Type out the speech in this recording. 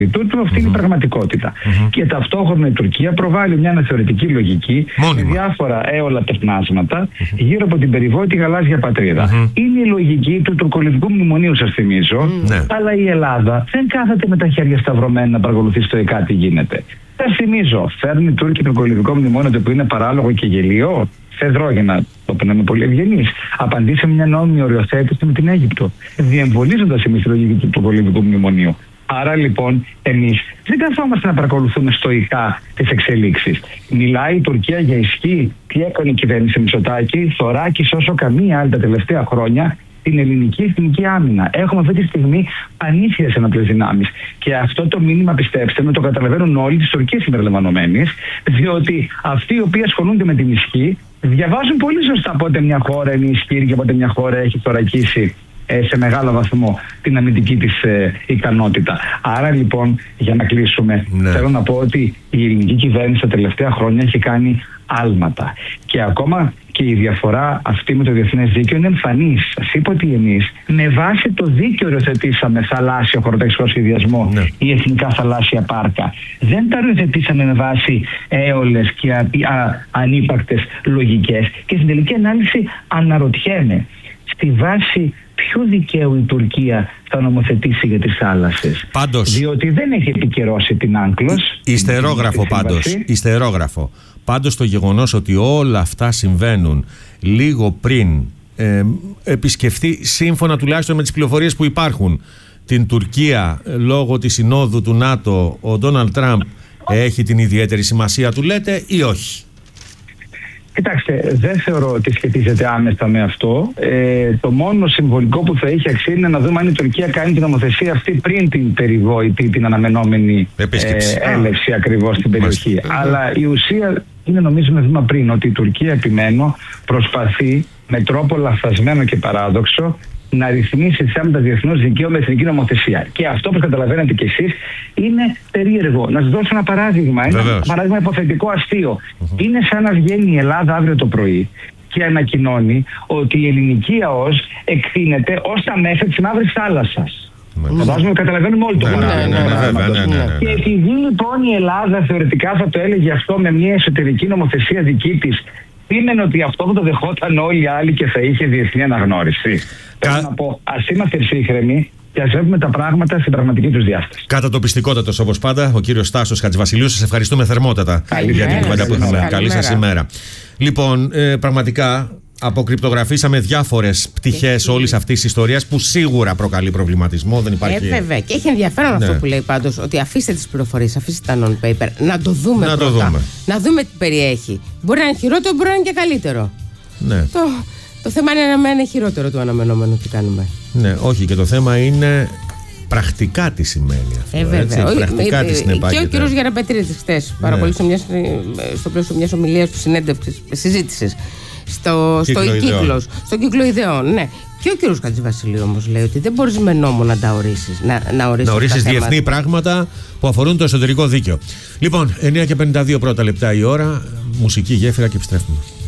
τούτου, αυτή είναι η πραγματικότητα. Και ταυτόχρονα η Τουρκία προβάλλει μια αναθεωρητική λογική με διάφορα έολα τεχνάσματα γύρω από την περιβόητη γαλάζια πατρίδα. Είναι η λογική του τουρκολιβικού μνημονίου, σας θυμίζω, αλλά η Ελλάδα δεν κάθεται με τα χέρια σταυρωμένα να παρακολουθεί стоικά τι γίνεται. Σας θυμίζω, φέρνει οι Τούρκοι τουρκολιβικό μνημόνιο, το οποίο είναι παράλογο και γελίο. Φεδρό, για να το πούμε πολύ ευγενής, απαντήσαμε μια νόμιμη οριοθέτηση με την Αίγυπτο, διεμβολίζοντας εμείς τη λογική του τουρκολιβικού μνημονίου. Άρα λοιπόν εμείς δεν καθόμαστε να παρακολουθούμε στοικά τις εξελίξεις. Μιλάει η Τουρκία για ισχύ. Τι έκανε η κυβέρνηση Μητσοτάκη? Θωράκισε όσο καμία άλλη τα τελευταία χρόνια την ελληνική εθνική άμυνα. Έχουμε αυτή τη στιγμή πανήθειες ενόπλες δυνάμεις. Και αυτό το μήνυμα, πιστέψτε με, το καταλαβαίνουν όλοι, της Τουρκίας συμπεριλαμβανομένης, διότι αυτοί οι οποίοι ασχολούνται με την ισχύ διαβάζουν πολύ σωστά πότε μια χώρα είναι ισχυρή και πότε μια χώρα έχει θωρακίσει σε μεγάλο βαθμό την αμυντική της ικανότητα. Άρα λοιπόν, για να κλείσουμε, θέλω να πω ότι η ελληνική κυβέρνηση τα τελευταία χρόνια έχει κάνει άλματα. Και ακόμα και η διαφορά αυτή με το διεθνές δίκαιο είναι εμφανής. Σας είπα ότι εμείς με βάση το δίκαιο οριοθετήσαμε θαλάσσιο χωροταξικό σχεδιασμό ή εθνικά θαλάσσια πάρκα. Δεν τα οριοθετήσαμε με βάση έολες και ανύπαρκτες λογικές. Και στην τελική ανάλυση αναρωτιέμαι, στη βάση ποιο δικαίου η Τουρκία θα νομοθετήσει για τις θάλασσες? Πάντως, διότι δεν έχει επικαιρώσει την Άγκλος. Ιστερόγραφο. Πάντως το γεγονός ότι όλα αυτά συμβαίνουν λίγο πριν επισκεφθεί, σύμφωνα τουλάχιστον με τις πληροφορίες που υπάρχουν, την Τουρκία λόγω της συνόδου του ΝΑΤΟ, ο Ντόναλντ Τραμπ έχει την ιδιαίτερη σημασία του, λέτε, ή όχι? Κοιτάξτε, δεν θεωρώ ότι σχετίζεται άμεσα με αυτό. Το μόνο συμβολικό που θα έχει αξία είναι να δούμε αν η Τουρκία κάνει την νομοθεσία αυτή πριν την περιβόητη, την αναμενόμενη έλευση ακριβώς στην περιοχή. Αλλά η ουσία είναι, νομίζω, με βήμα πριν, ότι η Τουρκία, επιμένω, προσπαθεί με τρόπο λαθασμένο και παράδοξο να ρυθμίσει θέματα διεθνούς δικαίου με εθνική νομοθεσία. Και αυτό, όπως καταλαβαίνετε κι εσείς, είναι περίεργο. Να σας δώσω ένα παράδειγμα. Ένα παράδειγμα υποθετικό αστείο. Είναι σαν να βγαίνει η Ελλάδα αύριο το πρωί και ανακοινώνει ότι η ελληνική ΑΟΣ εκθύνεται ως τα μέσα της Μαύρης Θάλασσας. Φαντάζομαι καταλαβαίνουμε όλοι το παράδειγμα. Και επειδή λοιπόν η Ελλάδα θεωρητικά θα το έλεγε αυτό με μια εσωτερική νομοθεσία δική της, σήμαινε ότι αυτό θα το δεχόταν όλοι οι άλλοι και θα είχε διεθνή αναγνώριση. Θέλω να πω, ας είμαστε ψύχρεμοι και ας βλέπουμε τα πράγματα στην πραγματική τους διάσταση. Κατατοπιστικότατος όπως πάντα, ο κύριος Στάσος Χατζηβασιλείου. Σας ευχαριστούμε θερμότατα για την κουβέντα που είχαμε. Καλή σας ημέρα. Λοιπόν, πραγματικά αποκρυπτογραφήσαμε διάφορες πτυχές όλης αυτής της ιστορίας που σίγουρα προκαλεί προβληματισμό. Δεν υπάρχει... βέβαια. Και έχει ενδιαφέρον αυτό που λέει πάντως, ότι αφήστε τις πληροφορίες, αφήστε τα non-paper, να το δούμε πρώτα. Να δούμε τι περιέχει. Μπορεί να είναι χειρότερο, μπορεί να είναι και καλύτερο. Ναι. Το θέμα είναι να είναι χειρότερο του αναμενόμενου τι κάνουμε. Ναι, όχι, και το θέμα είναι πρακτικά τι σημαίνει αυτό. Βέβαια. Πρακτικά τι συνεπάγεται. Και ο κύριος Γεραπετρίδης χτες παρακολούθησε στο πλαίσιο μιας ομιλίας του συνέντευξης, συζήτησης στο κύκλο ιδεών. Ναι. Και ο κύριος Χατζηβασιλείου όμως λέει ότι δεν μπορείς με νόμο να τα ορίσεις. Να ορίσεις διεθνή πράγματα που αφορούν το εσωτερικό δίκαιο. Λοιπόν, 9:52 πρώτα λεπτά η ώρα, μουσική γέφυρα και επιστρέφουμε.